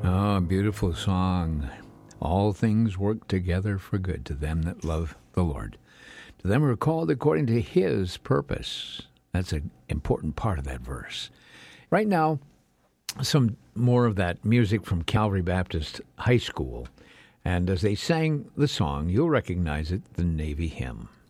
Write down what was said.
Oh, beautiful song. All things work together for good to them that love the Lord. To them who are called according to his purpose. That's an important part of that verse. Right now, some more of that music from Calvary Baptist High School. And as they sang the song, you'll recognize it, the Navy Hymn.